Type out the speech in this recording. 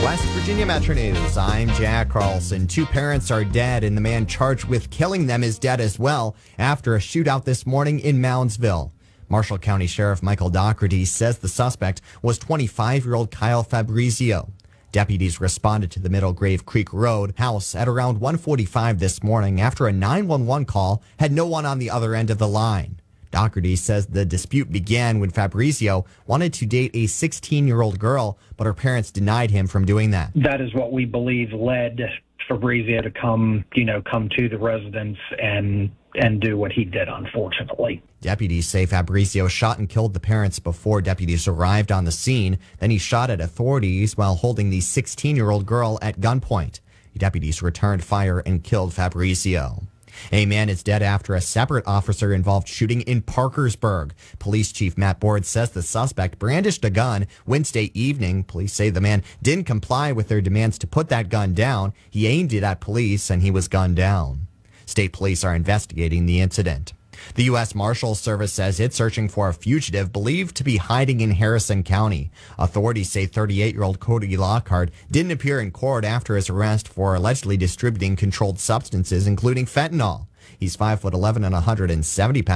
West Virginia Metro News. I'm Jack Carlson. 2 parents are dead, and the man charged with killing them is dead as well after a shootout this morning in Moundsville. Marshall County Sheriff Michael Doherty says the suspect was 25-year-old Kyle Fabrizio. Deputies responded to the Middle Grave Creek Road house at around 1:45 this morning after a 911 call had no one on the other end of the line. Doherty says the dispute began when Fabrizio wanted to date a 16-year-old girl, but her parents denied him from doing that. That is what we believe led Fabrizio to come to the residence and do what he did, unfortunately. Deputies say Fabrizio shot and killed the parents before deputies arrived on the scene. Then he shot at authorities while holding the 16-year-old girl at gunpoint. Deputies returned fire and killed Fabrizio. A man is dead after a separate officer-involved shooting in Parkersburg. Police Chief Matt Board says the suspect brandished a gun Wednesday evening. Police say the man didn't comply with their demands to put that gun down. He aimed it at police and he was gunned down. State police are investigating the incident. The U.S. Marshals Service says it's searching for a fugitive believed to be hiding in Harrison County. Authorities say 38-year-old Cody Lockhart didn't appear in court after his arrest for allegedly distributing controlled substances, including fentanyl. He's 5'11" and 170 pounds.